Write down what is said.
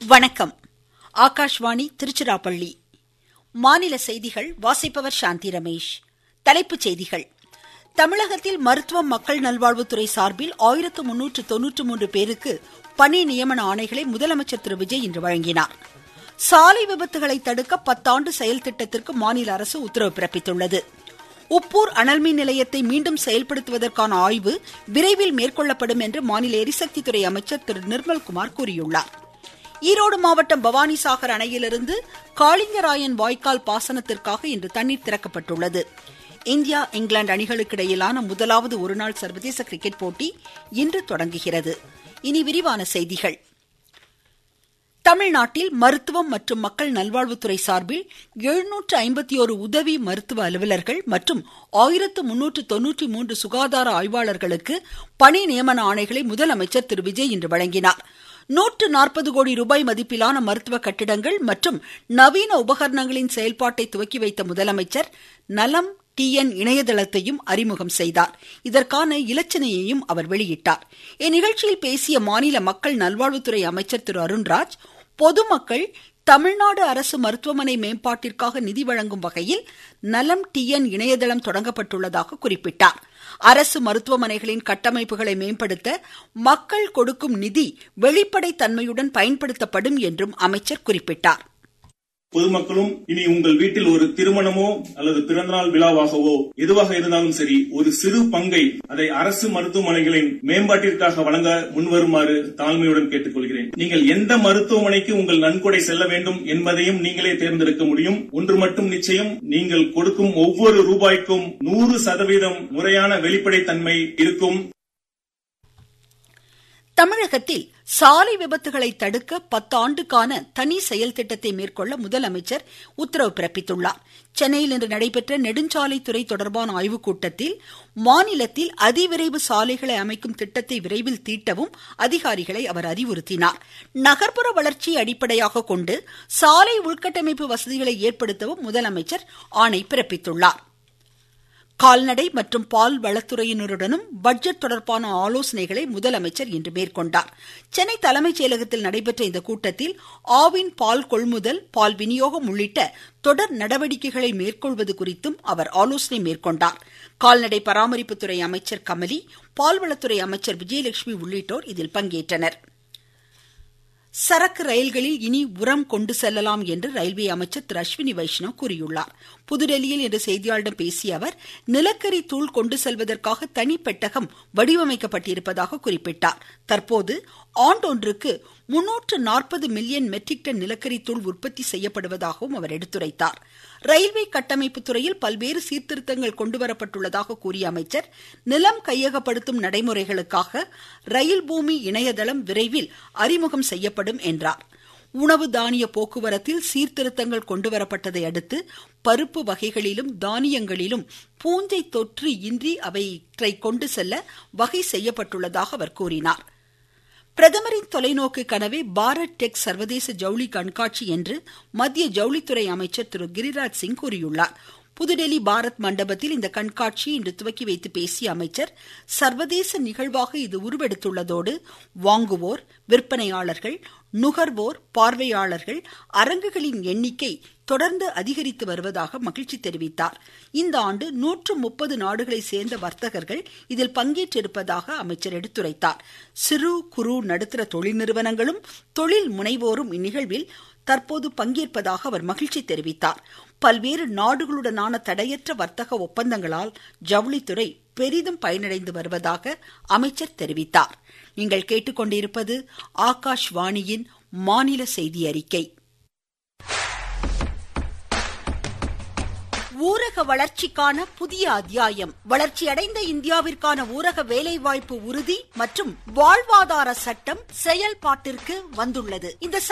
வணக்கம். ஆகாஷ்வாணி திருச்சிராப்பள்ளி. மாநில செய்திகள் வாசிப்பவர் சாந்தி ரமேஷ். தலைப்புச் செய்திகள். தமிழகத்தில் மருத்துவம் மக்கள் நல்வாழ்வுத்துறை சார்பில் 1393 பேருக்கு பணி நியமன ஆணைகளை முதலமைச்சர் திரு விஜய் இன்று வழங்கினார். சாலை விபத்துகளை தடுக்க 10 ஆண்டு செயல் திட்டத்திற்கு மாநில அரசு உத்தரவு பிறப்பித்துள்ளது. உப்பூர் அனல்மின் நிலையத்தை மீண்டும் செயல்படுத்துவதற்கான ஆய்வு விரைவில் மேற்கொள்ளப்படும் என்று மாநில எரிசக்தித்துறை அமைச்சர் திரு நிர்மல்குமார் கூறியுள்ளார். ஈரோடு மாவட்டம் பவானிசாகர் அணையிலிருந்து காளிங்கராயன் வாய்க்கால் பாசனத்திற்காக இன்று தண்ணீர் திறக்கப்பட்டுள்ளது. இந்தியா இங்கிலாந்து அணிகளுக்கு இடையிலான முதலாவது ஒருநாள் சர்வதேச கிரிக்கெட் போட்டி இன்று தொடங்குகிறது. இனி விரிவான செய்திகள். தமிழ்நாட்டில் மருத்துவம் மற்றும் மக்கள் நல்வாழ்வுத்துறை சார்பில் 751 உதவி மருத்துவ அலுவலர்கள் மற்றும் 1393 சுகாதார ஆய்வாளர்களுக்கு பணி நியமன ஆணைகளை முதலமைச்சர் திரு விஜய் இன்று வழங்கினார். 140 கோடி ரூபாய் மதிப்பிலான மருத்துவ கட்டிடங்கள் மற்றும் நவீன உபகரணங்களின் செயல்பாட்டை துவக்கி வைத்த முதலமைச்சர் நலம் TN இணையதளத்தையும் அறிமுகம் செய்தார். இதற்கான இலச்சினையையும் அவர் வெளியிட்டார். இந்நிகழ்ச்சியில் பேசிய மாநில மக்கள் நல்வாழ்வுத்துறை அமைச்சர் திரு அருண்ராஜ், பொதுமக்கள் தமிழ்நாடு அரசு மருத்துவமனை மேம்பாட்டிற்காக நிதி வழங்கும் வகையில் நலம் TN இணையதளம் தொடங்கப்பட்டுள்ளதாக குறிப்பிட்டார். அரசு மருத்துவமனைகளின் கட்டமைப்புகளை மேம்படுத்த மக்கள் கொடுக்கும் நிதி வெளிப்படைத் தன்மையுடன் பயன்படுத்தப்படும் என்றும் அமைச்சர் குறிப்பிட்டார். பொதுமக்களும் இனி உங்கள் வீட்டில் ஒரு திருமணமோ அல்லது பிறந்தநாள் விழாவாகவோ எதுவாக இருந்தாலும் சரி, ஒரு சிறு பங்கை அதை அரசு மருத்துவமனைகளின் மேம்பாட்டிற்காக வழங்க முன்வருமாறு தாழ்மையுடன் கேட்டுக்கொள்கிறேன். நீங்கள் எந்த மருத்துவமனைக்கு உங்கள் நன்கொடை செல்ல வேண்டும் என்பதையும் நீங்களே தேர்ந்தெடுக்க முடியும். ஒன்று மட்டும் நிச்சயம், நீங்கள் கொடுக்கும் ஒவ்வொரு ரூபாய்க்கும் 100% முறையான வெளிப்படைத்தன்மை இருக்கும். தமிழகத்தில் சாலை விபத்துகளை தடுக்க 10 ஆண்டுக்கான தனி செயல் திட்டத்தை மேற்கொள்ள முதலமைச்சர் உத்தரவு பிறப்பித்துள்ளார். சென்னையில் இன்று நடைபெற்ற நெடுஞ்சாலைத்துறை தொடர்பான ஆய்வுக் கூட்டத்தில் மாநிலத்தில் அதிவிரைவு சாலைகளை அமைக்கும் திட்டத்தை விரைவில் தீட்டவும் அதிகாரிகளை அவர் அறிவுறுத்தினார். நகர்ப்புற வளர்ச்சியை அடிப்படையாக கொண்டு சாலை உள்கட்டமைப்பு வசதிகளை ஏற்படுத்தவும் முதலமைச்சர் ஆணை பிறப்பித்துள்ளார். கால்நடை மற்றும் பால் வளத்துறையினருடனும் பட்ஜெட் தொடர்பான ஆலோசனைகளை முதலமைச்சர் இன்று மேற்கொண்டார். சென்னை தலைமைச் செயலகத்தில் நடைபெற்ற இந்த கூட்டத்தில் ஆவின் பால் கொள்முதல், பால் விநியோகம் உள்ளிட்ட தொடர் நடவடிக்கைகளை மேற்கொள்வது குறித்தும் அவர் ஆலோசனை மேற்கொண்டார். கால்நடை பராமரிப்புத்துறை அமைச்சர் கமலி, பால்வளத்துறை அமைச்சர் விஜயலட்சுமி உள்ளிட்டோர் இதில் பங்கேற்றனர். சரக்கு ரயில்களில் இனி உரம் கொண்டு செல்லலாம் என்று ரயில்வே அமைச்சர் திரு அஸ்வினி வைஷ்ணவ் கூறியுள்ளார். புதுடெல்லியில் இன்று செய்தியாளர்களிடம் பேசிய அவர், நிலக்கரி தூள் கொண்டு செல்வதற்காக தனி பெட்டகம் வடிவமைக்கப்பட்டிருப்பதாக குறிப்பிட்டார். தற்போது ஆண்டொன்றுக்கு 340 மில்லியன் மெட்ரிக் டன் நிலக்கரி தூள் உற்பத்தி செய்யப்படுவதாகவும் அவர் எடுத்துரைத்தார். ரயில்வே கட்டமைப்பு துறையில் பல்வேறு சீர்திருத்தங்கள் கொண்டுவரப்பட்டுள்ளதாக கூறிய அமைச்சர், நிலம் கையகப்படுத்தும் நடைமுறைகளுக்காக ரயில் பூமி இணையதளம் விரைவில் அறிமுகம் செய்யப்படும் என்றார். உணவு தானிய போக்குவரத்தில் சீர்திருத்தங்கள் கொண்டுவரப்பட்டதை அடுத்து பருப்பு வகைகளிலும் தானியங்களிலும் பூஞ்சை தொற்று இன்றி அவற்றை கொண்டு செல்ல வகை செய்யப்பட்டுள்ளதாக அவர் கூறினார். பிரதமரின் தொலைநோக்கு கனவே பாரத் டெக் சர்வதேச ஜவுளி கண்காட்சி என்று மத்திய ஜவுளித்துறை அமைச்சர் திரு கிரிராஜ் சிங் கூறியுள்ளார். புதுடெல்லி பாரத் மண்டபத்தில் இந்த கண்காட்சியை இன்று துவக்கி வைத்து பேசிய அமைச்சர், சர்வதேச நிகழ்வாக இது உருவெடுத்துள்ளதோடு வாங்குவோர், விற்பனையாளர்கள், நுகர்வோர், பார்வையாளர்கள், அரங்குகளின் எண்ணிக்கை தொடர்ந்து அதிகரித்து வருவதாக மகிழ்ச்சி தெரிவித்தார். இந்த ஆண்டு 130 நாடுகளை சேர்ந்த வர்த்தகர்கள் இதில் பங்கேற்றிருப்பதாக அமைச்சர் எடுத்துரைத்தார். சிறு குறு நடுத்தர தொழில் நிறுவனங்களும் தொழில் முனைவோரும் இந்நிகழ்வில் தற்போது பங்கேற்பதாக அவர் மகிழ்ச்சி தெரிவித்தார். பல்வேறு நாடுகளுடனான தடையற்ற வர்த்தக ஒப்பந்தங்களால் ஜவுளித்துறை பெரிதும் பயனடைந்து வருவதாக அமைச்சர் தெரிவித்தார். நீங்கள் கேட்டுக்கொண்டிருப்பது ஆகாஷ்வாணியின் மாநில செய்தி அறிக்கை. ஊரக வளர்ச்சிக்கான புதிய அத்தியாயம். வளர்ச்சியடைந்த இந்தியாவிற்கான ஊரக வேலைவாய்ப்பு உறுதி மற்றும் வாழ்வாதார சட்டம் செயல்பாட்டிற்கு வந்துள்ளது. இந்த